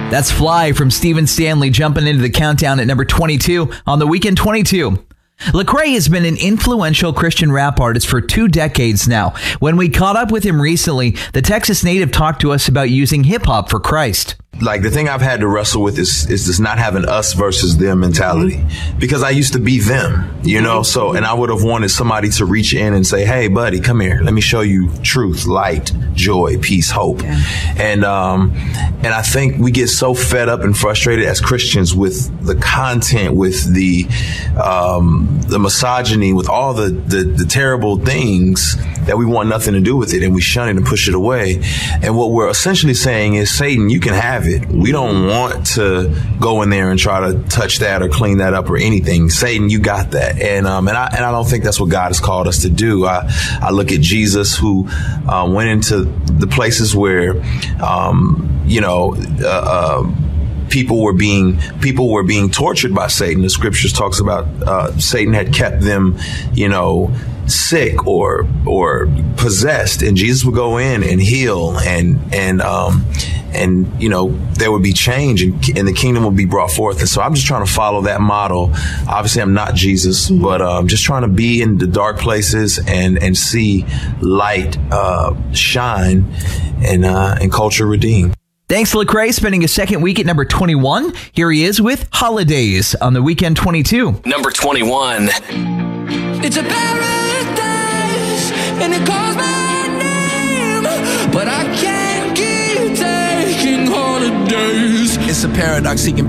That's Fly from Stephen Stanley jumping into the countdown at number 22 on the Weekend 22. Lecrae has been an influential Christian rap artist for 2 decades now. When we caught up with him recently, the Texas native talked to us about using hip-hop for Christ. Like, the thing I've had to wrestle with is this not having us versus them mentality, because I used to be them, you know. So, and I would have wanted somebody to reach in and say, hey, buddy, come here. Let me show you truth, light, joy, peace, hope. Yeah. And I think we get so fed up and frustrated as Christians with the content, with the misogyny, with all the terrible things, that we want nothing to do with it, and we shun it and push it away. And what we're essentially saying is, Satan, you can have it. We don't want to go in there and try to touch that or clean that up or anything. Satan, you got that. And I don't think that's what God has called us to do. I look at Jesus, who went into the places where, people were being tortured by Satan. The scriptures talks about Satan had kept them, sick or possessed, and Jesus would go in and heal, and there would be change, and the kingdom would be brought forth. And so I'm just trying to follow that model. Obviously, I'm not Jesus, but just trying to be in the dark places and see light shine and culture redeemed. Thanks, Lecrae, spending a second week at number 21. Here he is with Holidays on the Weekend 22. Number 21. It's a paradise, and it calls my name, but I can't keep taking holidays. It's a paradox, seeking